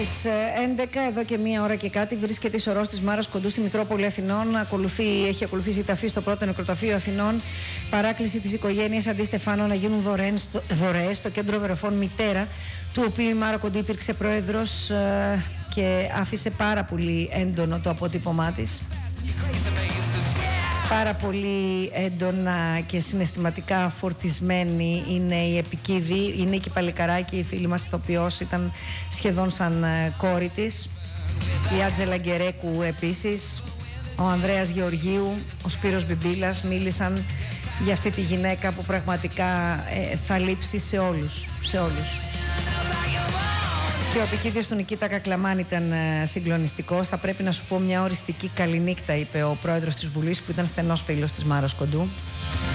Στις 11, εδώ και μία ώρα και κάτι, βρίσκεται η σωρός της Μάρας Κοντού στη Μητρόπολη Αθηνών. Έχει ακολουθήσει η ταφή στο πρώτο νεκροταφείο Αθηνών. Παράκληση της οικογένειας Αντί Στεφάνου να γίνουν δωρεές στο κέντρο Βεροφών Μητέρα, του οποίου η Μάρα Κοντού υπήρξε πρόεδρος και άφησε πάρα πολύ έντονο το αποτύπωμά της. Πάρα πολύ έντονα και συναισθηματικά φορτισμένη είναι η Επικίδη, η Νίκη Παλικαράκη, η φίλη μας ηθοποιός, ήταν σχεδόν σαν κόρη της. Η Άτζελα Γκερέκου επίσης, ο Ανδρέας Γεωργίου, ο Σπύρος Μπιμπίλας μίλησαν για αυτή τη γυναίκα που πραγματικά θα λείψει σε όλους. Και ο επικίδιος του Νικήτα Κακλαμάν ήταν συγκλονιστικός. Θα πρέπει να σου πω μια οριστική καληνύχτα, είπε ο πρόεδρος της Βουλής, που ήταν στενός φίλος της Μάρας Κοντού.